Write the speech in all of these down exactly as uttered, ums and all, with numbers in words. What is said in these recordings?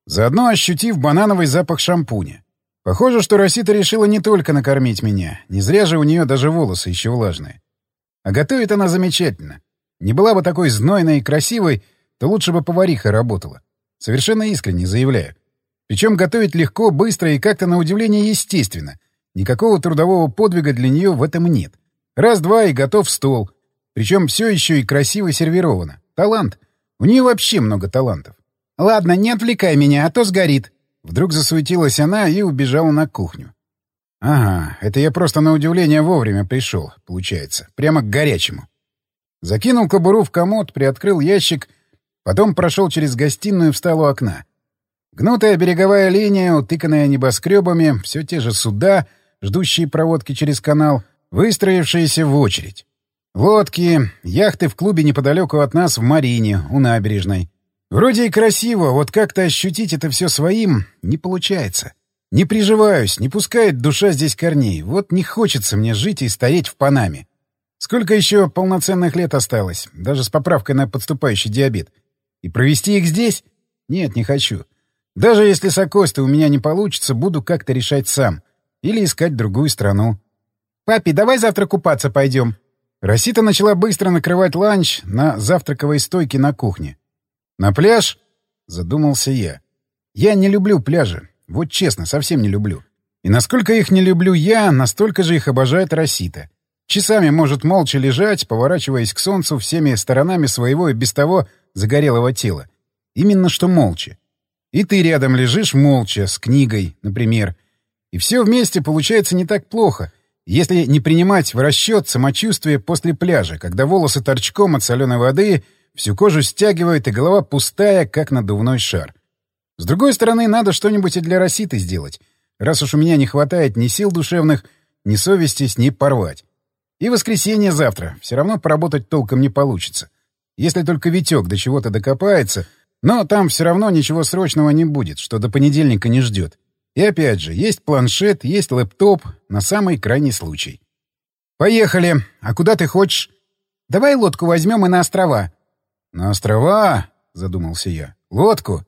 заодно ощутив банановый запах шампуня. Похоже, что Росита решила не только накормить меня, не зря же у нее даже волосы еще влажные. А готовит она замечательно. Не была бы такой знойной и красивой, то лучше бы повариха работала. Совершенно искренне заявляю. Причем готовить легко, быстро и как-то на удивление естественно. Никакого трудового подвига для нее в этом нет. Раз-два и готов стол. Причем все еще и красиво сервировано. Талант. У нее вообще много талантов. «Ладно, не отвлекай меня, а то сгорит». Вдруг засуетилась она и убежала на кухню. Ага, это я просто на удивление вовремя пришел, получается. Прямо к горячему. Закинул кобуру в комод, приоткрыл ящик, потом прошел через гостиную и встал у окна. Гнутая береговая линия, утыканная небоскребами, все те же суда, ждущие проводки через канал, выстроившиеся в очередь. Лодки, яхты в клубе неподалеку от нас в Марине, у набережной. Вроде и красиво, вот как-то ощутить это все своим не получается. Не приживаюсь, не пускает душа здесь корней. Вот не хочется мне жить и стареть в Панаме. Сколько еще полноценных лет осталось, даже с поправкой на подступающий диабет. И провести их здесь? Нет, не хочу. Даже если с Акостой у меня не получится, буду как-то решать сам. Или искать другую страну. «Папе, давай завтра купаться пойдем». Росита начала быстро накрывать ланч на завтраковой стойке на кухне. «На пляж?» — задумался я. «Я не люблю пляжи. Вот честно, совсем не люблю. И насколько их не люблю я, настолько же их обожает Росита. Часами может молча лежать, поворачиваясь к солнцу всеми сторонами своего и без того загорелого тела. Именно что молча. И ты рядом лежишь молча, с книгой, например. И все вместе получается не так плохо, если не принимать в расчет самочувствие после пляжа, когда волосы торчком от соленой воды, всю кожу стягивает и голова пустая, как надувной шар. С другой стороны, надо что-нибудь и для Роситы сделать, раз уж у меня не хватает ни сил душевных, ни совести с ней порвать. И воскресенье завтра. Все равно поработать толком не получится. Если только Витек до чего-то докопается, но там все равно ничего срочного не будет, что до понедельника не ждет. И опять же, есть планшет, есть лэптоп, на самый крайний случай. «Поехали. А куда ты хочешь?» «Давай лодку возьмем и на острова». «На острова?» — задумался я. «Лодку?»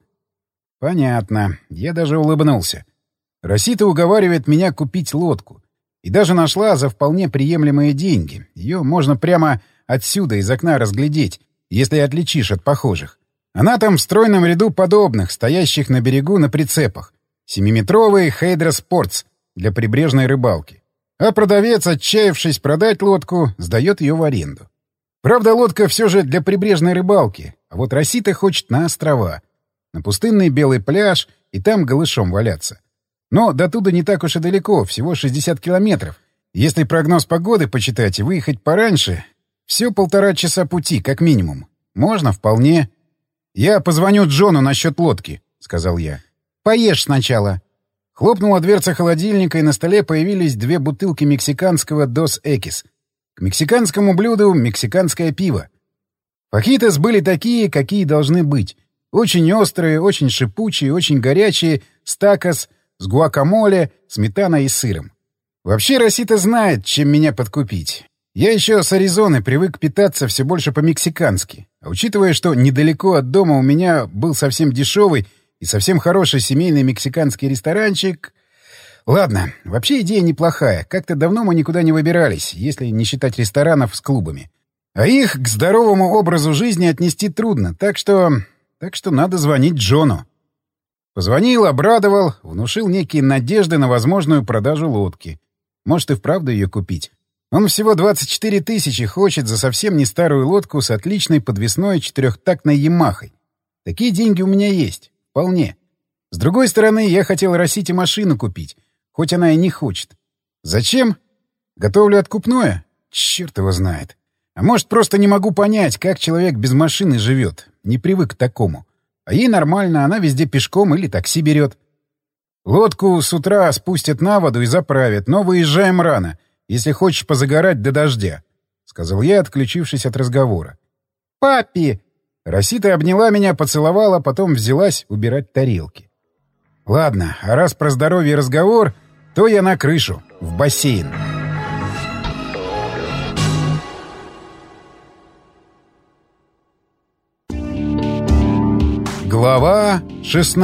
«Понятно. Я даже улыбнулся. Росита уговаривает меня купить лодку. И даже нашла за вполне приемлемые деньги. Ее можно прямо отсюда, из окна, разглядеть, если отличишь от похожих. Она там в стройном ряду подобных, стоящих на берегу на прицепах. Семиметровый Хейдра Спортс для прибрежной рыбалки. А продавец, отчаявшись продать лодку, сдает ее в аренду. Правда, лодка все же для прибрежной рыбалки, а вот Росита хочет на острова. На пустынный белый пляж и там голышом валяться. Но до туда не так уж и далеко, всего шестьдесят километров. Если прогноз погоды почитать и выехать пораньше, все полтора часа пути, как минимум. Можно вполне. «Я позвоню Джону насчет лодки», — сказал я. «Поешь сначала». Хлопнула дверца холодильника, и на столе появились две бутылки мексиканского Дос Экис. К мексиканскому блюду мексиканское пиво. Фахитос были такие, какие должны быть. Очень острые, очень шипучие, очень горячие, с такос, с гуакамоле, сметаной и сыром. Вообще Росита знает, чем меня подкупить. Я еще с Аризоны привык питаться все больше по-мексикански. А учитывая, что недалеко от дома у меня был совсем дешевый и совсем хороший семейный мексиканский ресторанчик... Ладно, вообще идея неплохая. Как-то давно мы никуда не выбирались, если не считать ресторанов с клубами. А их к здоровому образу жизни отнести трудно, так что... Так что надо звонить Джону. Позвонил, обрадовал, внушил некие надежды на возможную продажу лодки. Может и вправду ее купить. Он всего двадцать четыре тысячи хочет за совсем не старую лодку с отличной подвесной четырехтактной «Ямахой». Такие деньги у меня есть. Вполне. С другой стороны, я хотел Росите машину купить, хоть она и не хочет. Зачем? Готовлю откупное? Черт его знает. А может, просто не могу понять, как человек без машины живет. Не привык к такому. А ей нормально, она везде пешком или такси берет. Лодку с утра спустят на воду и заправят, но выезжаем рано, если хочешь позагорать до дождя, — сказал я, отключившись от разговора. «Папи!» Росита обняла меня, поцеловала, потом взялась убирать тарелки. Ладно, а раз про здоровье разговор, то я на крышу, в бассейн. Глава шестнадцатая.